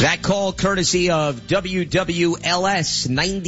That call courtesy of WWLS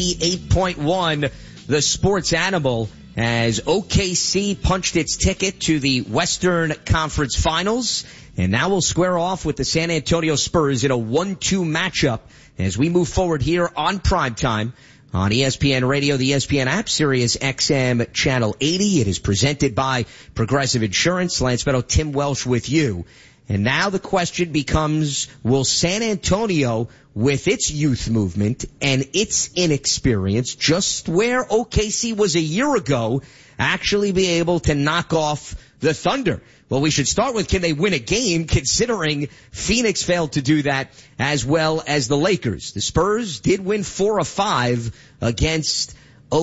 98.1, the sports animal, as OKC punched its ticket to the Western Conference Finals. And now we'll square off with the San Antonio Spurs in a 1-2 matchup as we move forward here on Primetime on ESPN Radio, the ESPN app, Sirius XM Channel 80. It is presented by Progressive Insurance. Lance Meadow, Tim Welsh with you. And now the question becomes, will San Antonio, with its youth movement and its inexperience, just where OKC was a year ago, actually be able to knock off the Thunder? Well, we should start with, can they win a game, considering Phoenix failed to do that as well as the Lakers. The Spurs did win 4 of 5 against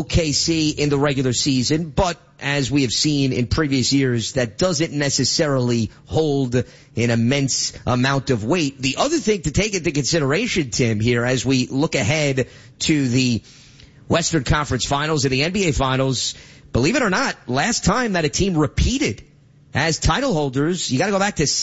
OKC in the regular season, but as we have seen in previous years, that doesn't necessarily hold an immense amount of weight. The other thing to take into consideration, Tim, here, as we look ahead to the Western Conference Finals and the NBA Finals, believe it or not, last time that a team repeated as title holders, you got to go back to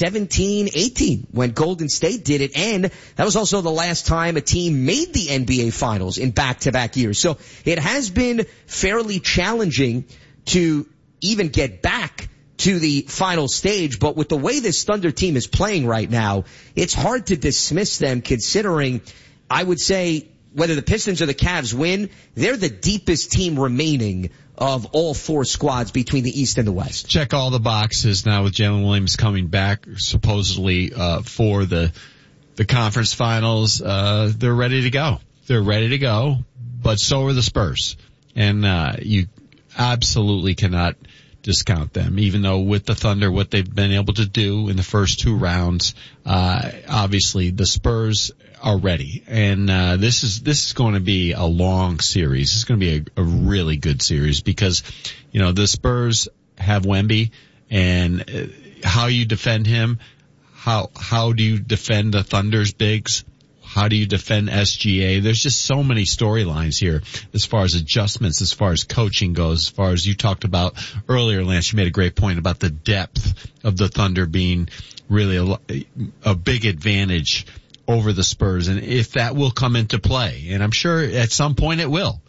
17-18 when Golden State did it, and that was also the last time a team made the NBA Finals in back-to-back years. So it has been fairly challenging to even get back to the final stage, but with the way this Thunder team is playing right now, it's hard to dismiss them, considering, I would say, whether the Pistons or the Cavs win, they're the deepest team remaining of all 4 squads between the East and the West. Check all the boxes now with Jalen Williams coming back supposedly for the conference finals. They're ready to go. They're ready to go, but so are the Spurs. And you absolutely cannot discount them, even though with the Thunder, what they've been able to do in the first 2 rounds, obviously the Spurs are ready. And this is going to be a long series. It's going to be a really good series because, you know, the Spurs have Wemby, and how you defend him, how do you defend the Thunder's bigs? How do you defend SGA? There's just so many storylines here as far as adjustments, as far as coaching goes, as far as you talked about earlier, Lance. You made a great point about the depth of the Thunder being really a big advantage over the Spurs, and if that will come into play. And I'm sure at some point it will.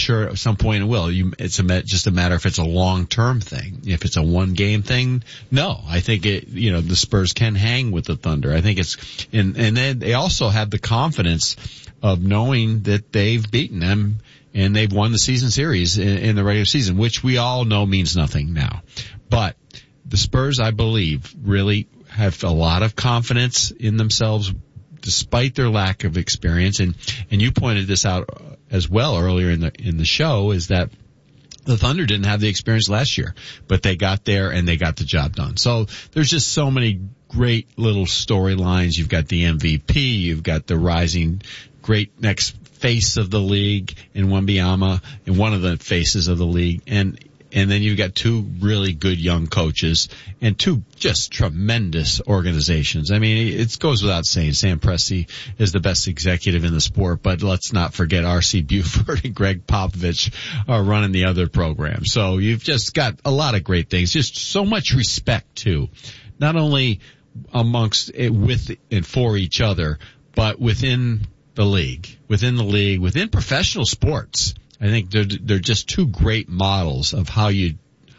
It's just a matter if it's a long-term thing. If it's a one-game thing, no. I think the Spurs can hang with the Thunder. I think and then they also have the confidence of knowing that they've beaten them and they've won the season series in the regular season, which we all know means nothing now. But the Spurs, I believe, really have a lot of confidence in themselves despite their lack of experience. And you pointed this out as well earlier in the show, is that the Thunder didn't have the experience last year, but they got there and they got the job done. So there's just so many great little storylines. You've got the MVP, you've got the rising great next face of the league in Wembanyama, and one of the faces of the league, and then you've got 2 really good young coaches and 2 just tremendous organizations. I mean, it goes without saying, Sam Presti is the best executive in the sport, but let's not forget R.C. Buford and Greg Popovich are running the other program. So you've just got a lot of great things, just so much respect too, not only amongst it with and for each other, but within the league, within professional sports. I think they're just 2 great models of how you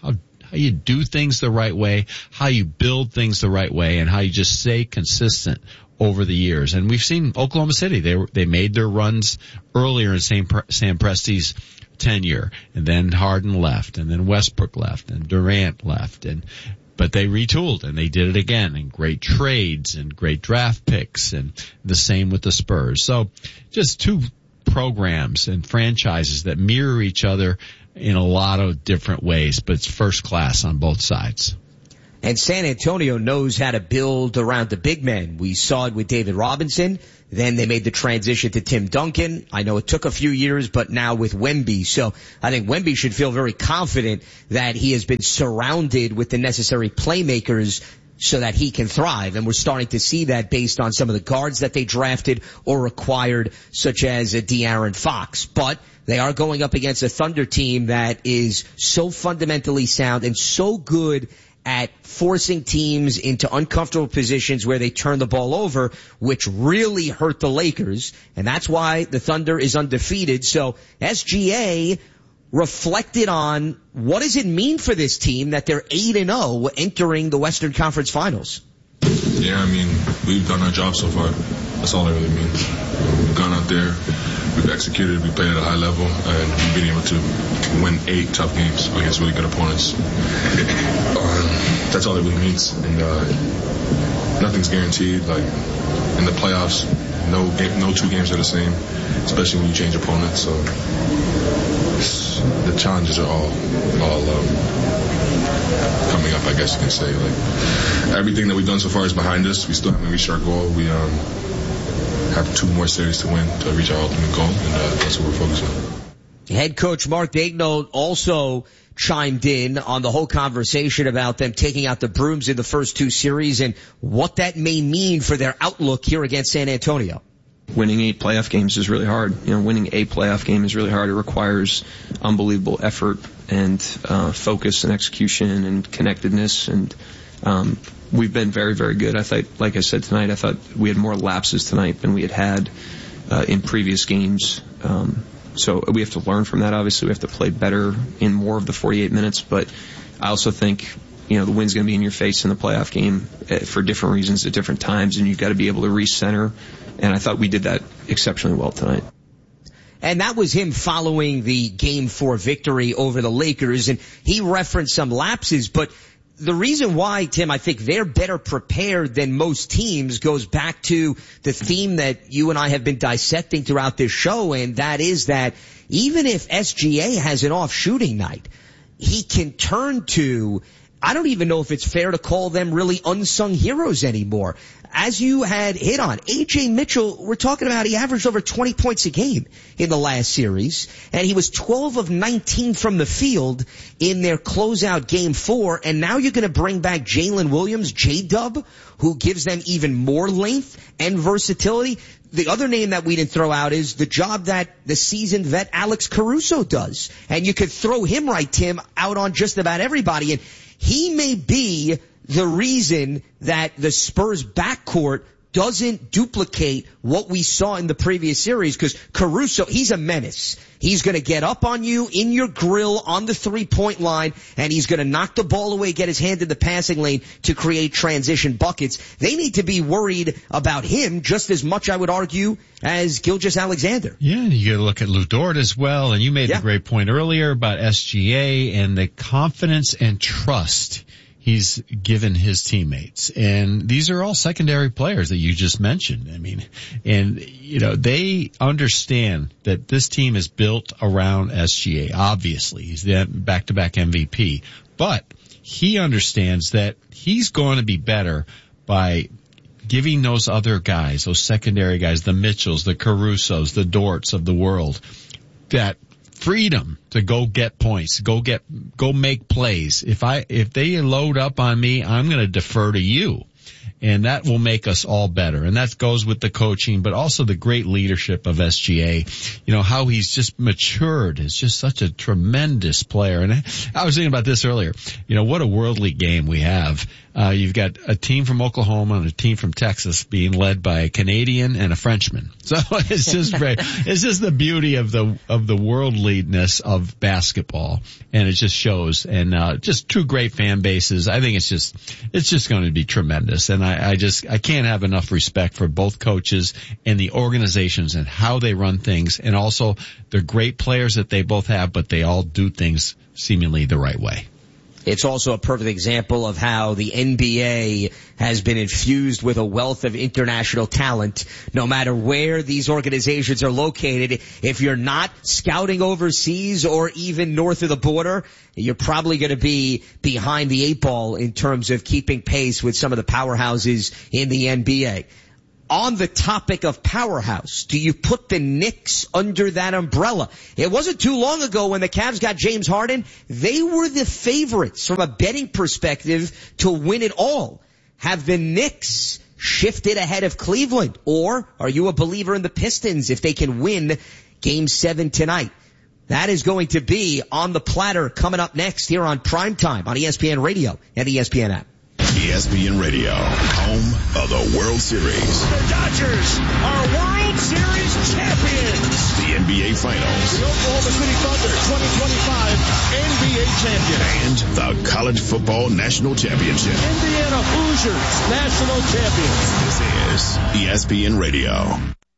do things the right way, how you build things the right way, and how you just stay consistent over the years. And we've seen Oklahoma City. They made their runs earlier in Sam Presti's tenure, and then Harden left, and then Westbrook left, and Durant left, but they retooled and they did it again, and great trades and great draft picks, and the same with the Spurs. So just 2 programs and franchises that mirror each other in a lot of different ways, but it's first class on both sides. And San Antonio knows how to build around the big men. We saw it with David Robinson. Then they made the transition to Tim Duncan. I know it took a few years, but now with Wemby. So I think Wemby should feel very confident that he has been surrounded with the necessary playmakers so that he can thrive. And we're starting to see that based on some of the guards that they drafted or acquired, such as De'Aaron Fox. But they are going up against a Thunder team that is so fundamentally sound and so good at forcing teams into uncomfortable positions where they turn the ball over, which really hurt the Lakers. And that's why the Thunder is undefeated. So SGA reflected on what does it mean for this team that they're 8-0 entering the Western Conference Finals. Yeah, I mean, we've done our job so far. That's all it really means. We've gone out there, we've executed, we played at a high level, and we've been able to win 8 tough games against really good opponents. That's all it really means. And nothing's guaranteed. Like in the playoffs, no 2 games are the same, especially when you change opponents. So the challenges are all coming up, I guess you can say. Like everything that we've done so far is behind us. We still haven't reached our goal. We have 2 more series to win to reach our ultimate goal, and that's what we're focused on. Head coach Mark Daigneault also chimed in on the whole conversation about them taking out the brooms in the first 2 series and what that may mean for their outlook here against San Antonio. Winning 8 playoff games is really hard. Winning a playoff game is really hard. It requires unbelievable effort and focus and execution and connectedness. And we've been very, very good. I thought, like I said tonight, I thought we had more lapses tonight than we had in previous games. So we have to learn from that. Obviously, we have to play better in more of the 48 minutes. But I also think, the wind's going to be in your face in the playoff game for different reasons at different times, and you've got to be able to recenter. And I thought we did that exceptionally well tonight. And that was him following the Game 4 victory over the Lakers, and he referenced some lapses, but the reason why, Tim, I think they're better prepared than most teams goes back to the theme that you and I have been dissecting throughout this show, and that is that even if SGA has an off shooting night, he can turn to, I don't even know if it's fair to call them really unsung heroes anymore. As you had hit on, A.J. Mitchell, we're talking about he averaged over 20 points a game in the last series, and he was 12 of 19 from the field in their closeout Game 4, and now you're going to bring back Jalen Williams, J-Dub, who gives them even more length and versatility. The other name that we didn't throw out is the job that the seasoned vet Alex Caruso does, and you could throw him right, Tim, out on just about everybody, and he may be the reason that the Spurs backcourt doesn't duplicate what we saw in the previous series, because Caruso, he's a menace. He's going to get up on you in your grill on the 3-point line, and he's going to knock the ball away, get his hand in the passing lane to create transition buckets. They need to be worried about him just as much, I would argue, as Gilgeous-Alexander. Yeah, and you got to look at Lou Dort as well, and you made the great point earlier about SGA and the confidence and trust he's given his teammates. And these are all secondary players that you just mentioned. I mean, and, they understand that this team is built around SGA. Obviously, he's the back-to-back MVP. But he understands that he's going to be better by giving those other guys, those secondary guys, the Mitchells, the Carusos, the Dorts of the world, that freedom to go get points, go make plays. If they load up on me, I'm going to defer to you. And that will make us all better. And that goes with the coaching, but also the great leadership of SGA. How he's just matured is just such a tremendous player. And I was thinking about this earlier. What a worldly game we have. You've got a team from Oklahoma and a team from Texas being led by a Canadian and a Frenchman. So it's just great. It's just the beauty of the worldliness of basketball. And it just shows. And, just two great fan bases. I think it's just going to be tremendous. And I can't have enough respect for both coaches and the organizations and how they run things, and also the great players that they both have, but they all do things seemingly the right way. It's also a perfect example of how the NBA has been infused with a wealth of international talent. No matter where these organizations are located, if you're not scouting overseas or even north of the border, you're probably going to be behind the 8 ball in terms of keeping pace with some of the powerhouses in the NBA. On the topic of powerhouse, do you put the Knicks under that umbrella? It wasn't too long ago when the Cavs got James Harden. They were the favorites from a betting perspective to win it all. Have the Knicks shifted ahead of Cleveland? Or are you a believer in the Pistons if they can win Game 7 tonight? That is going to be on the platter coming up next here on Primetime on ESPN Radio and ESPN app. ESPN Radio, home of the World Series. The Dodgers are World Series champions. The NBA Finals. The Oklahoma City Thunder 2025 NBA champion. And the College Football National Championship. Indiana Hoosiers national champions. This is ESPN Radio.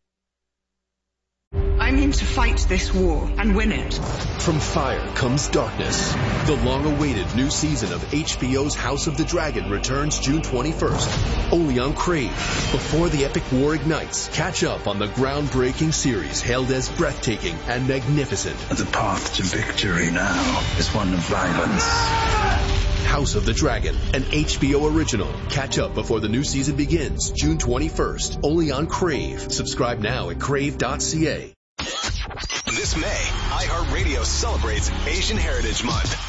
I'm in to fight this war and win it. From fire comes darkness. The long-awaited new season of HBO's House of the Dragon returns June 21st, only on Crave. Before the epic war ignites, catch up on the groundbreaking series hailed as breathtaking and magnificent. The path to victory now is one of violence. House of the Dragon, an HBO original. Catch up before the new season begins, June 21st, only on Crave. Subscribe now at crave.ca. This May, iHeartRadio celebrates Asian Heritage Month.